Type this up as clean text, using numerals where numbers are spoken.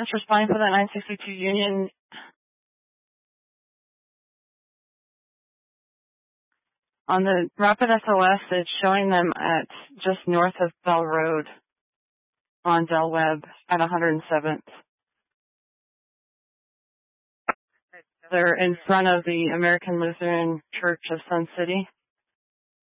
Just responding for that 962 Union. On the Rapid SOS, it's showing them at just north of Bell Road on Del Webb at 107th. They're in front of the American Lutheran Church of Sun City.